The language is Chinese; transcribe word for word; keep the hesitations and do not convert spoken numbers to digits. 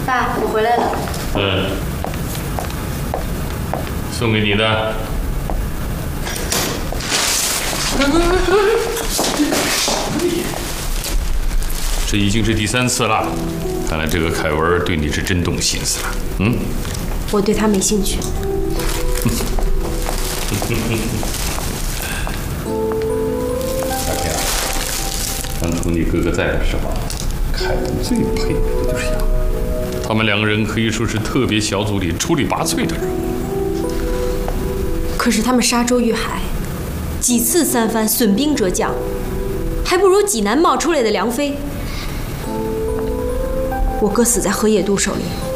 爸，我回来了。 嗯，送给你的。这已经是第三次了，看来这个凯文对你是真动心思了。嗯， 我对他没兴趣。 大天啊，当初你哥哥在的时候，凯文最佩服的就是杨。他们两个人可以说是特别小组里出类拔萃的人物。 可是他们沙洲遇海，几次三番损兵折将，还不如济南冒出来的梁飞。我哥死在河野渡手里，